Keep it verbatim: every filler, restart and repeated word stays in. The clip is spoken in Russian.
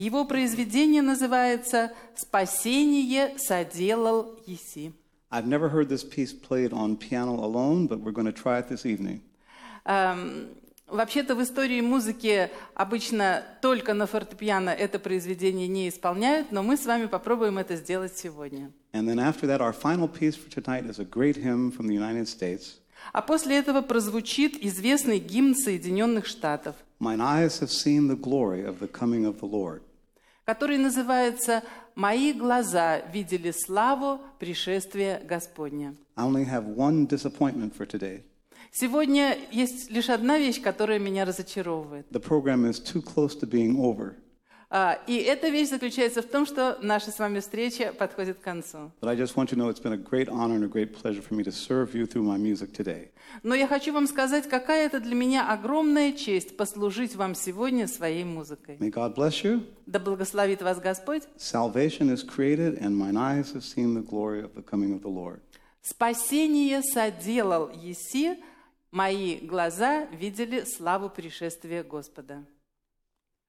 Его произведение называется «Спасение соделал Еси». I've never heard this piece played on piano alone, but we're going to try it this evening. Um, Вообще-то в истории музыки обычно только на фортепиано это произведение не исполняют, но мы с вами попробуем это сделать сегодня. And then after that, our final piece for tonight is a great hymn from the United States. А после этого прозвучит известный гимн Соединенных Штатов, Mine eyes have seen the glory of the coming of the Lord. который называется «Мои глаза видели славу пришествия Господня». I only have one disappointment for today. Сегодня есть лишь одна вещь, которая меня разочаровывает. The program is too close to being over. А, и эта вещь заключается в том, что наша с вами встреча подходит к концу. But I just want you to know it's been a great honor and a great pleasure for me to serve you through my music today. Но я хочу вам сказать, какая это для меня огромная честь послужить вам сегодня своей музыкой. May God bless you. Да благословит вас Господь. Salvation is created, and mine eyes have seen the glory of the coming of the Lord. Спасение соделал Еси, мои глаза видели славу пришествия Господа.